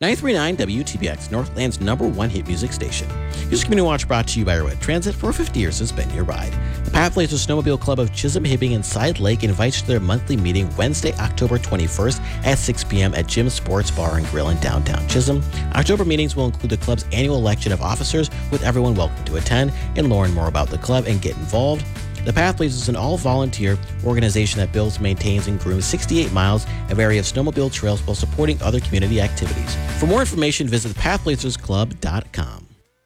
939 WTBX, Northland's #1 hit music station. Music Community Watch brought to you by Red Transit. For 50 years has been your ride. The Pathways Snowmobile Club of Chisholm, Hibbing, and Side Lake invites you to their monthly meeting Wednesday, October 21st at 6 p.m. at Jim's Sports Bar and Grill in downtown Chisholm. October meetings will include the club's annual election of officers, with everyone welcome to attend and learn more about the club and get involved. The Pathways is an all-volunteer organization that builds, maintains, and grooms 68 miles of area of snowmobile trails while supporting other community activities. For more information, visit pathwaysclub.com.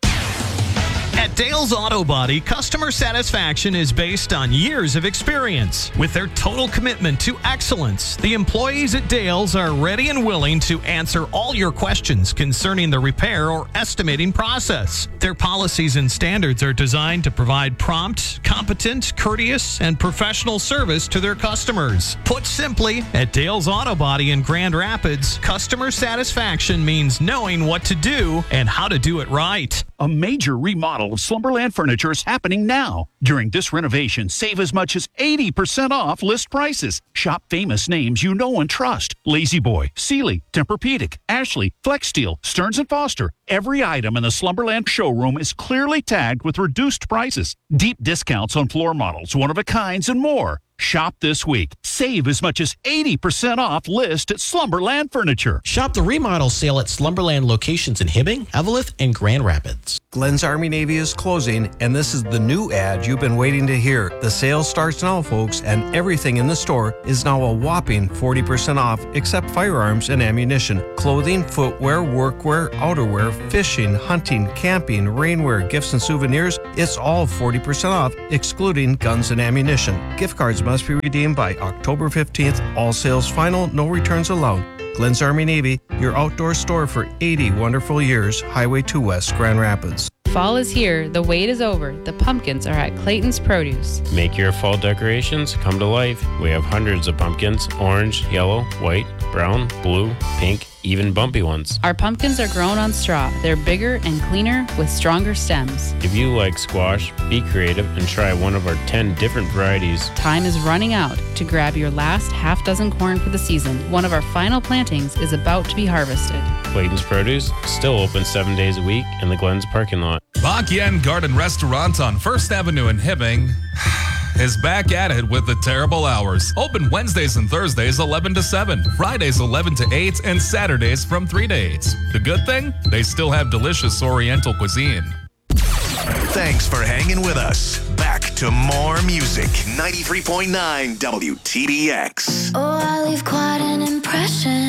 At Dale's Auto Body, customer satisfaction is based on years of experience. With their total commitment to excellence, the employees at Dale's are ready and willing to answer all your questions concerning the repair or estimating process. Their policies and standards are designed to provide prompt, competent, courteous, and professional service to their customers. Put simply, at Dale's Auto Body in Grand Rapids, customer satisfaction means knowing what to do and how to do it right. A major remodel of Slumberland Furniture is happening now. During this renovation, save as much as 80% off list prices. Shop famous names you know and trust. Lazy Boy, Sealy, Tempur-Pedic, Ashley, Flex Steel, Stearns & Foster. Every item in the Slumberland showroom is clearly tagged with reduced prices. Deep discounts on floor models, one-of-a-kinds, and more. Shop this week. Save as much as 80% off list at Slumberland Furniture. Shop the remodel sale at Slumberland locations in Hibbing, Eveleth, and Grand Rapids. Glenn's Army Navy is closing, and this is the new ad you've been waiting to hear. The sale starts now, folks, and everything in the store is now a whopping 40% off, except firearms and ammunition. Clothing, footwear, workwear, outerwear, fishing, hunting, camping, rainwear, gifts and souvenirs, it's all 40% off, excluding guns and ammunition. Gift cards must be redeemed by October 15th. All sales final, no returns allowed. Glenn's Army Navy, your outdoor store for 80 wonderful years. Highway 2 West, Grand Rapids. Fall is here. The wait is over. The pumpkins are at Clayton's Produce. Make your fall decorations come to life. We have hundreds of pumpkins, orange, yellow, white, brown, blue, pink, even bumpy ones. Our pumpkins are grown on straw. They're bigger and cleaner with stronger stems. If you like squash, be creative and try one of our 10 different varieties. Time is running out to grab your last half dozen corn for the season. One of our final plantings is about to be harvested. Clayton's Produce, still open 7 days a week in the Glens parking lot. Bak Yen Garden Restaurant on 1st Avenue in Hibbing is back at it with the terrible hours. Open Wednesdays and Thursdays 11 to 7, Fridays 11 to 8, and Saturdays from 3 to 8. The good thing? They still have delicious Oriental cuisine. Thanks for hanging with us. Back to more music. 93.9 WTBX. Oh, I leave quite an impression.